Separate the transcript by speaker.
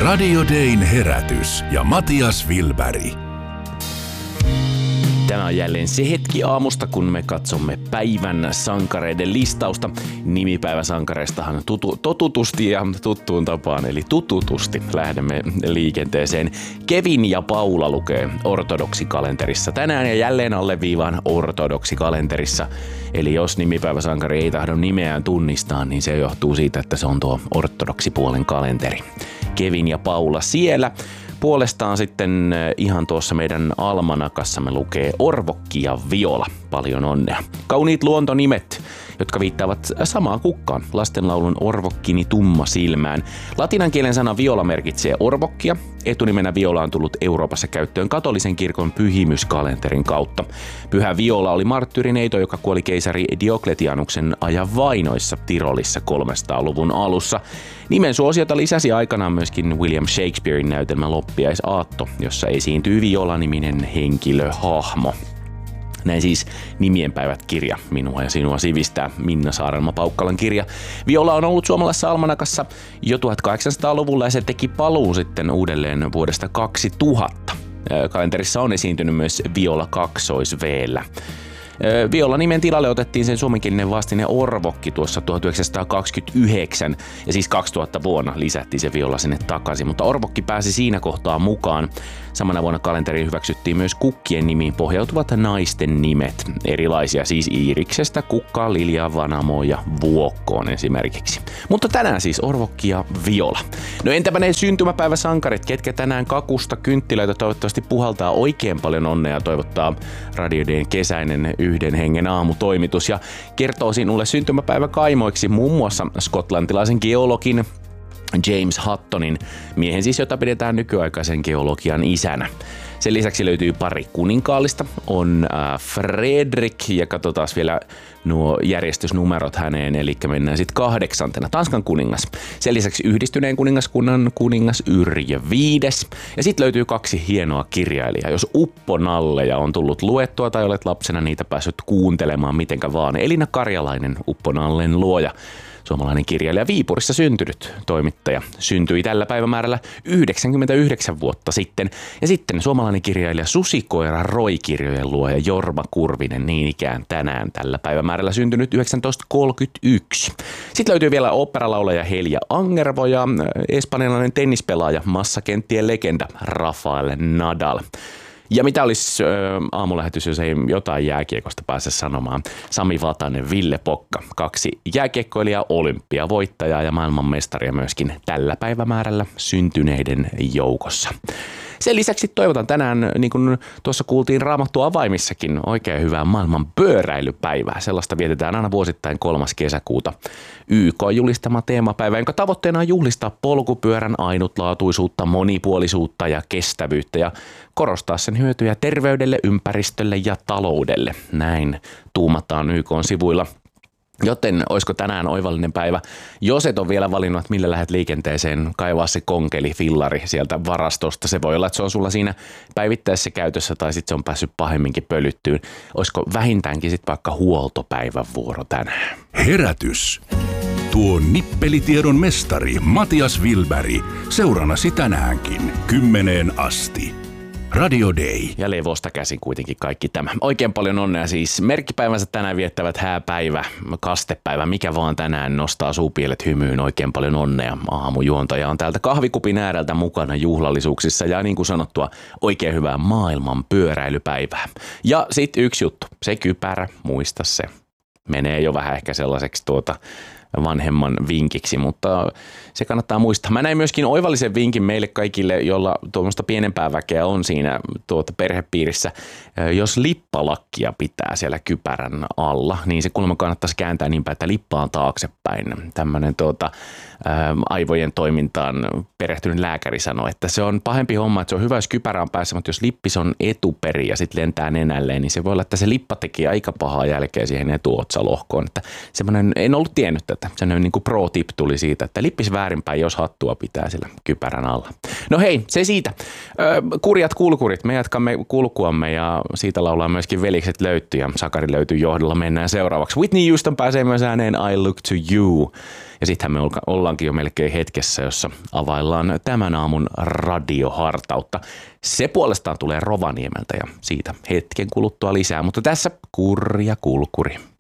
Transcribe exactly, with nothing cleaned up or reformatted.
Speaker 1: Radio Dayn herätys ja Matias Wilberg.
Speaker 2: Tämä on jälleen se hetki aamusta, kun me katsomme päivän sankareiden listausta. Nimipäivä sankareistahan tutu, totutusti ja tuttuun tapaan, eli tututusti lähdemme liikenteeseen. Kevin ja Paula lukee ortodoksikalenterissa tänään ja jälleen alleviivaan ortodoksikalenterissa. Eli jos nimipäiväsankari ei tahdo nimeään tunnistaa, niin se johtuu siitä, että se on tuo ortodoksipuolen kalenteri. Kevin ja Paula siellä. Puolestaan sitten ihan tuossa meidän almanakassamme lukee Orvokki ja Viola. Paljon onnea. Kauniit luontonimet, jotka viittaavat samaan kukkaan. Lastenlaulun Orvokkini tumma silmään. Latinan kielen sana viola merkitsee orvokkia. Etunimenä viola on tullut Euroopassa käyttöön katolisen kirkon pyhimyskalenterin kautta. Pyhä Viola oli marttyyrineito, joka kuoli keisari Diokletianuksen ajan vainoissa Tirolissa kolmesataaluvun alussa. Nimen suosiota lisäsi aikanaan myöskin William Shakespearein näytelmä Loppiaisaatto, jossa esiintyy Viola-niminen henkilöhahmo. Näin siis Nimienpäivät kirja, minua ja sinua sivistää, Minna Saarelma-Paukkalan kirja. Viola on ollut suomalaisessa almanakassa jo tuhatkahdeksansataaluvulla ja se teki paluun sitten uudelleen vuodesta kaksituhatta. Kalenterissa on esiintynyt myös Viola kaksois-V:llä. Viola-nimen tilalle otettiin sen suomenkielinen vastine Orvokki tuossa tuhatyhdeksänsataakaksikymmentäyhdeksän ja siis kaksituhatta vuonna lisättiin se Viola sinne takaisin, mutta Orvokki pääsi siinä kohtaa mukaan. Samana vuonna kalenteriin hyväksyttiin myös kukkien nimiin pohjautuvat naisten nimet, erilaisia siis Iiriksestä, Kukkaan, Liljaan, Vanamoon ja Vuokkoon esimerkiksi. Mutta tänään siis Orvokki ja Viola. No entäpä ne syntymäpäiväsankarit, ketkä tänään kakusta kynttilöitä toivottavasti puhaltaa oikein paljon onnea, toivottaa Radio Dayn kesäinen yhden hengen aamutoimitus ja kertoo sinulle syntymäpäiväkaimoiksi muun muassa skotlantilaisen geologin James Huttonin, miehen siis, jota pidetään nykyaikaisen geologian isänä. Sen lisäksi löytyy pari kuninkaallista, on äh, Fredrik ja katsotaan vielä nuo järjestysnumerot häneen, eli mennään sitten kahdeksantena, Tanskan kuningas. Sen lisäksi Yhdistyneen kuningaskunnan kuningas Yrjö viides. Ja sitten löytyy kaksi hienoa kirjailijaa. Jos upponalleja on tullut luettua tai olet lapsena niitä päässyt kuuntelemaan mitenkä vaan. Elina Karjalainen, upponallen luoja. Suomalainen kirjailija Viipurissa syntynyt toimittaja syntyi tällä päivämäärällä yhdeksänkymmentäyhdeksän vuotta sitten. Ja sitten suomalainen kirjailija Susikoira Roy-kirjojen luoja Jorma Kurvinen niin ikään tänään tällä päivämäärällä syntynyt yhdeksäntoistasataakolmekymmentäyksi. Sitten löytyy vielä oopperalaulaja Helja Angervo ja espanjalainen tennispelaaja massakenttien legenda Rafael Nadal. Ja mitä olisi äh, aamulähetys, jos ei jotain jääkiekosta pääse sanomaan. Sami Vatanen, Ville Pokka, kaksi jääkiekkoilijaa, olympiavoittajaa ja maailmanmestaria myöskin tällä päivämäärällä syntyneiden joukossa. Sen lisäksi toivotan tänään, niin kuin tuossa kuultiin Raamattu avaimissakin, oikein hyvää maailman pyöräilypäivää. Sellaista vietetään aina vuosittain kolmas kesäkuuta. Y K julistama teemapäivä, jonka tavoitteena on juhlistaa polkupyörän ainutlaatuisuutta, monipuolisuutta ja kestävyyttä ja korostaa sen hyötyjä terveydelle, ympäristölle ja taloudelle. Näin tuumataan Y K:n sivuilla. Joten olisiko tänään oivallinen päivä, jos et ole vielä valinnut, että millä lähdet liikenteeseen, kaivaa se konkeli, fillari sieltä varastosta. Se voi olla, että se on sulla siinä päivittäisessä käytössä tai sitten se on päässyt pahemminkin pölyttyyn. Olisiko vähintäänkin sitten vaikka huoltopäivän vuoro tänään?
Speaker 1: Herätys. Tuo nippelitiedon mestari Matias Wilberg seurannasi tänäänkin kymmeneen asti. Radio Day.
Speaker 2: Ja levosta käsin kuitenkin kaikki tämä. Oikein paljon onnea siis. Merkkipäivänsä tänään viettävät hääpäivä, kastepäivä, mikä vaan tänään nostaa suupielet hymyyn. Oikein paljon onnea. Aamujuontaja on täältä kahvikupin ääreltä mukana juhlallisuuksissa ja niin kuin sanottua, oikein hyvää maailman pyöräilypäivää. Ja sitten yksi juttu, se kypärä, muista se. Menee jo vähän ehkä sellaiseksi tuota vanhemman vinkiksi, mutta se kannattaa muistaa. Mä näin myöskin oivallisen vinkin meille kaikille, jolla tuommoista pienempää väkeä on siinä tuota perhepiirissä. Jos lippalakkia pitää siellä kypärän alla, niin se kuulemma kannattaisi kääntää niin päin, että lippa on taaksepäin. Tämmöinen tuota, ää, aivojen toimintaan perehtynyt lääkäri sanoi, että se on pahempi homma, että se on hyvä, jos kypärä on päässä, mutta jos lippis on etuperi ja sitten lentää nenälleen, niin se voi olla, että se lippa tekee aika pahaa jälkeä siihen etuotsalohkoon. Että semmoinen, en ollut tiennyt tätä. että sellainen niin kuin pro-tip tuli siitä, että lippis väärinpäin, jos hattua pitää sillä kypärän alla. No hei, se siitä. Kurjat kulkurit, me jatkamme kulkuamme ja siitä laulaa myöskin Velikset löytty ja Sakari löytyy johdolla. Mennään seuraavaksi. Whitney Houston pääsee myös ääneen I Look to You. Ja sittenhän me ollaankin jo melkein hetkessä, jossa availlaan tämän aamun radiohartautta. Se puolestaan tulee Rovaniemeltä ja siitä hetken kuluttua lisää, mutta tässä kurja kulkuri.